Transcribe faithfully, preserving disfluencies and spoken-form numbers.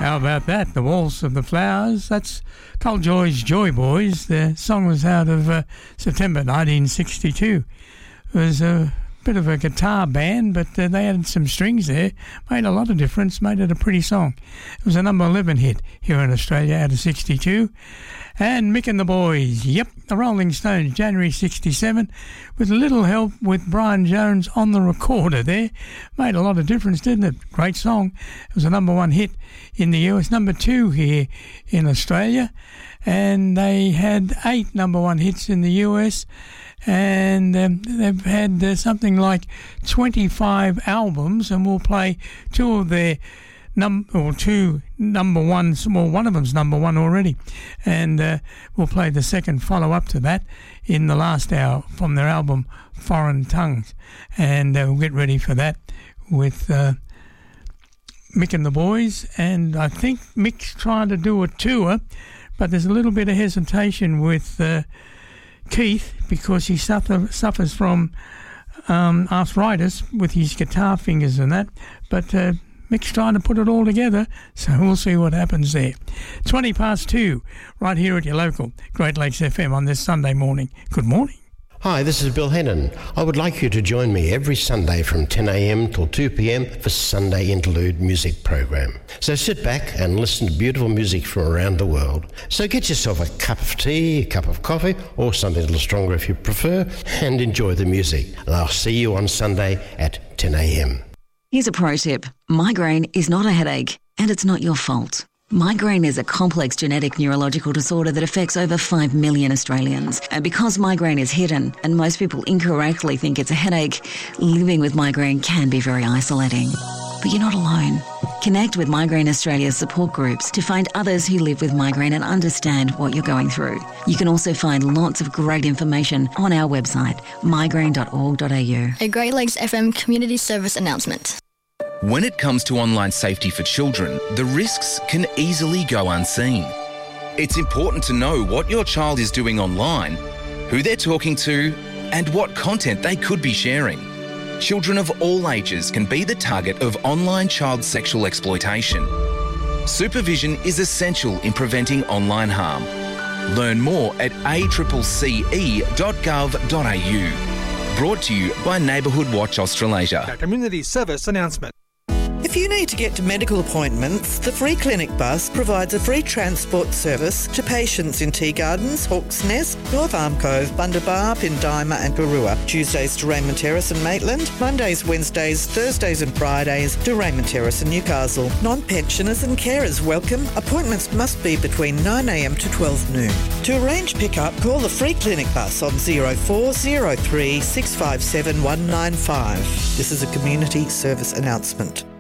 How about that? The Waltz of the Flowers. That's Toljoy's Joy Boys. The song was out of uh, September nineteen sixty-two. It was a bit of a guitar band, but uh, they added some strings there. Made a lot of difference. Made it a pretty song. It was a number eleven hit here in Australia out of sixty-two. And Mick and the Boys, yep, the Rolling Stones, January sixty-seven, with a little help with Brian Jones on the recorder there. Made a lot of difference, didn't it? Great song. It was a number one hit in the U S, number two here in Australia, and they had eight number one hits in the U S, and um, they've had uh, something like twenty-five albums, and we'll play two of their Num or two number ones, well, one of them's number one already, and uh, we'll play the second follow-up to that in the last hour from their album Foreign Tongues, and uh, we'll get ready for that with uh, Mick and the Boys. And I think Mick's trying to do a tour, but there's a little bit of hesitation with uh, Keith because he suffer, suffers from um, arthritis with his guitar fingers and that, but uh, Mick's trying to put it all together, so we'll see what happens there. twenty past two, right here at your local Great Lakes F M on this Sunday morning. Good morning. Hi, this is Bill Hennon. I would like you to join me every Sunday from ten a.m. till two p.m. for Sunday Interlude music program. So sit back and listen to beautiful music from around the world. So get yourself a cup of tea, a cup of coffee, or something a little stronger if you prefer, and enjoy the music. And I'll see you on Sunday at ten a.m. Here's a pro tip. Migraine is not a headache, and it's not your fault. Migraine is a complex genetic neurological disorder that affects over five million Australians. And because migraine is hidden and most people incorrectly think it's a headache, living with migraine can be very isolating. But you're not alone. Connect with Migraine Australia's support groups to find others who live with migraine and understand what you're going through. You can also find lots of great information on our website, migraine dot org dot a u. A Great Lakes F M community service announcement. When it comes to online safety for children, the risks can easily go unseen. It's important to know what your child is doing online, who they're talking to, and what content they could be sharing. Children of all ages can be the target of online child sexual exploitation. Supervision is essential in preventing online harm. Learn more at a c c e dot gov dot a u. Brought to you by Neighbourhood Watch Australasia. A community service announcement. If you need to get to medical appointments, the Free Clinic Bus provides a free transport service to patients in Tea Gardens, Hawke's Nest, North Arm Cove, Bundabar, Pindima and Garua. Tuesdays to Raymond Terrace and Maitland. Mondays, Wednesdays, Thursdays and Fridays to Raymond Terrace and Newcastle. Non-pensioners and carers welcome. Appointments must be between nine a.m. to twelve noon. To arrange pick-up, call the Free Clinic Bus on zero four zero three six five seven one nine five. This is a community service announcement.